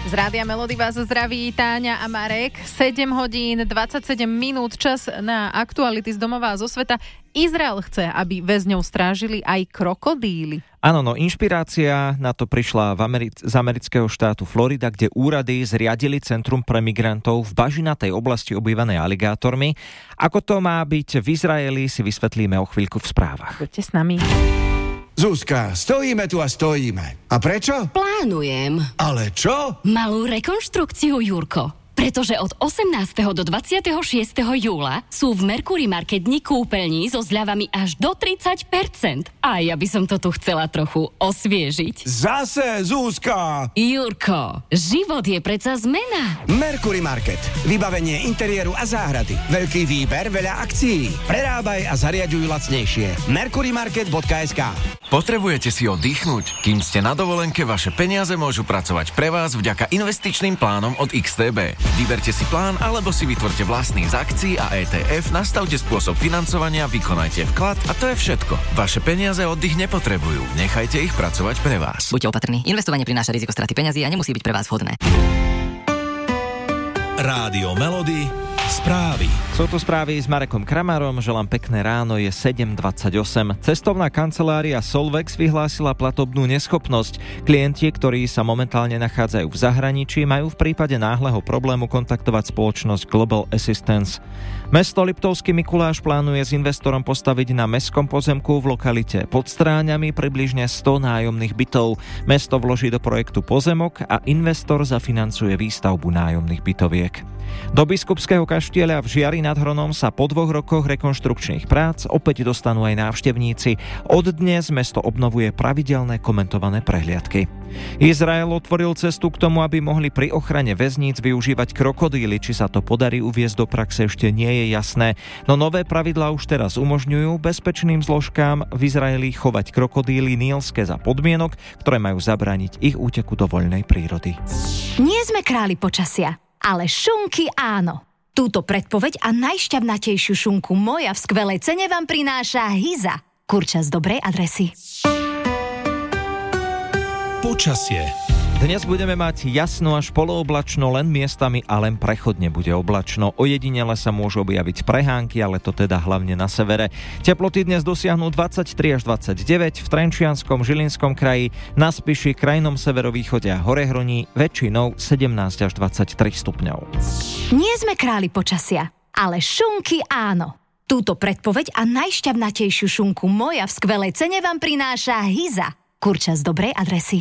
Z Rádia Melody vás zdraví Táňa a Marek. 7 hodín 27 minút, čas na aktuality z domova a zo sveta. Izrael chce, aby väzňov strážili aj krokodíly. Áno, inšpirácia na to prišla z amerického štátu Florida, kde úrady zriadili centrum pre migrantov v bažinatej oblasti obývanej aligátormi. Ako to má byť v Izraeli, si vysvetlíme o chvíľku v správach. Poďte s nami. Zuzka, stojíme tu a stojíme. A prečo? Plánujem. Ale čo? Malú rekonštrukciu, Jurko. Pretože od 18. do 26. júla sú v Mercury Market dni kúpeľní so zľavami až do 30%. A ja by som to tu chcela trochu osviežiť. Zase, Zuzka! Jurko, život je predsa zmena. Mercury Market. Vybavenie interiéru a záhrady. Veľký výber, veľa akcií. Prerábaj a zariaďuj lacnejšie. mercurymarket.sk. Potrebujete si oddychnúť? Kým ste na dovolenke, vaše peniaze môžu pracovať pre vás vďaka investičným plánom od XTB. Vyberte si plán, alebo si vytvorte vlastný z akcií a ETF, nastavte spôsob financovania, vykonajte vklad a to je všetko. Vaše peniaze oddych nepotrebujú. Nechajte ich pracovať pre vás. Buďte opatrní. Investovanie prináša riziko straty peňazí a nemusí byť pre vás vhodné. Rádio Melody. Správy. Sú to správy s Marekom Kramarom, želám pekné ráno, je 7:28. Cestovná kancelária Solvex vyhlásila platobnú neschopnosť. Klienti, ktorí sa momentálne nachádzajú v zahraničí, majú v prípade náhleho problému kontaktovať spoločnosť Global Assistance. Mesto Liptovský Mikuláš plánuje s investorom postaviť na mestskom pozemku v lokalite pod Stráňami približne 100 nájomných bytov. Mesto vloží do projektu pozemok a investor zafinancuje výstavbu nájomných bytoviek. Do Biskupského kaštieľa v Žiari nad Hronom sa po 2 rokoch rekonštrukčných prác opäť dostanú aj návštevníci. Od dnes mesto obnovuje pravidelné komentované prehliadky. Izrael otvoril cestu k tomu, aby mohli pri ochrane väzníc využívať krokodíly. Či sa to podarí uviesť do praxe, ešte nie je jasné. No nové pravidlá už teraz umožňujú bezpečným zložkám v Izraeli chovať krokodíly nílske za podmienok, ktoré majú zabrániť ich úteku do voľnej prírody. Nie sme králi počasia, ale šunky áno. Túto predpoveď a najšťavnatejšiu šunku moja v skvelej cene vám prináša Hyza. Kurča z dobrej adresy. Počasie. Dnes budeme mať jasno až polooblačno, len miestami a len prechodne bude oblačno. Ojedinele sa môžu objaviť prehánky, ale to teda hlavne na severe. Teploty dnes dosiahnu 23 až 29 v Trenčianskom, Žilinskom kraji, na Spiši, krajnom severovýchode a Horehroní, väčšinou 17 až 23 stupňov. Nie sme králi počasia, ale šunky áno. Túto predpoveď a najšťavnatejšiu šunku moja v skvelej cene vám prináša Hyza. Kurča z dobrej adresy.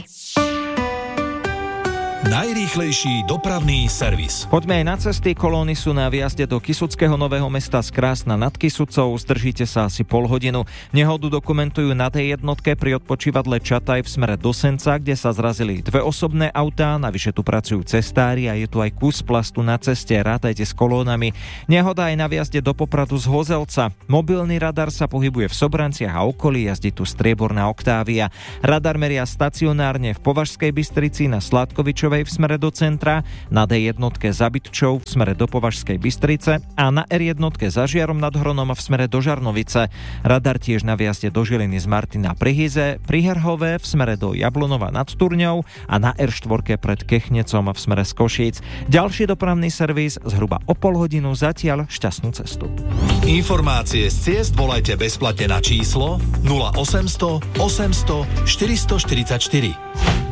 Najrýchlejší dopravný servis. Poďme aj na cesty. Kolóny sú na výjazde do Kysuckého Nového Mesta z Krásna nad Kysucou. Zdržíte sa asi pol hodinu. Nehodu dokumentujú na D1 pri odpočívadle Čataj v smere do Senca, kde sa zrazili 2 osobné autá. Navyše tu pracujú cestári a je tu aj kus plastu na ceste. Rátajte s kolónami. Nehoda aj na výjazde do Popradu z Hozelca. Mobilný radar sa pohybuje v Sobranciach a okolí. Jazdí tu strieborná Octavia. Radar meria stacionárne v Považskej Bystrici na Sládkovičovej v smere do centra, na D1 za Bytčou v smere do Považskej Bystrice a na R1 za Žiarom nad Hronom v smere do Žarnovice. Radar tiež na výjazde do Žiliny z Martina pri Hyze, pri Herhove v smere do Jablonova nad Turňou a na R4 pred Kechnecom v smere z Košíc. Ďalší dopravný servis zhruba o pol hodinu, zatiaľ šťastnú cestu. Informácie z ciest volajte bezplatne na číslo 0800 800 444.